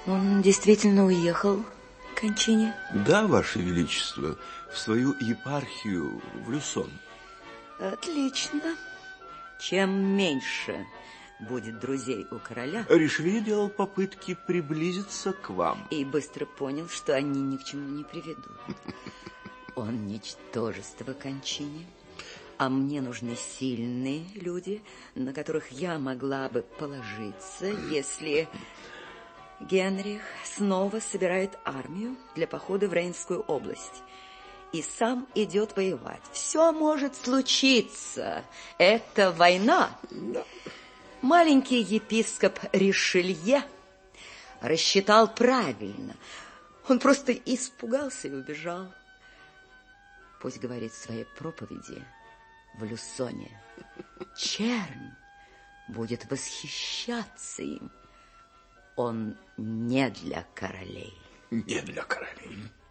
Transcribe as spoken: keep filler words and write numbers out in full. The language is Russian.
Он действительно уехал к кончине? Да, Ваше Величество, в свою епархию в Люсон. Отлично. Чем меньше будет друзей у короля... Ришелье делал попытки приблизиться к вам. И быстро понял, что они ни к чему не приведут. Он ничтожество кончине. А мне нужны сильные люди, на которых я могла бы положиться, если Генрих снова собирает армию для похода в Рейнскую область и сам идет воевать. Все может случиться. Это война. Да. Маленький епископ Ришелье рассчитал правильно. Он просто испугался и убежал. Пусть говорит в своей проповеди в Люсоне. Чернь будет восхищаться им. Он не для королей. Не для королей.